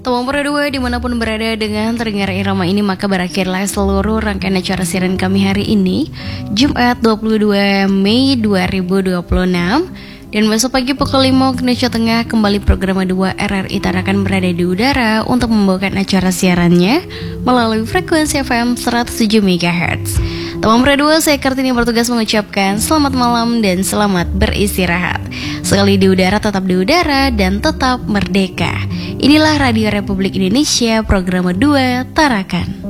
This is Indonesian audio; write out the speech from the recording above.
Teman berdua dimanapun berada dengan terdengar irama ini, maka berakhirlah seluruh rangkaian acara siaran kami hari ini, Jumat 22 Mei 2026. Dan besok pagi pukul 5 Indonesia Tengah kembali program 2 RRI Tarakan berada di udara untuk membawakan acara siarannya melalui frekuensi FM 107 MHz. Teman berdua, saya Kartini bertugas mengucapkan selamat malam dan selamat beristirahat. Sekali di udara, tetap di udara dan tetap merdeka. Inilah Radio Republik Indonesia, program 2 Tarakan.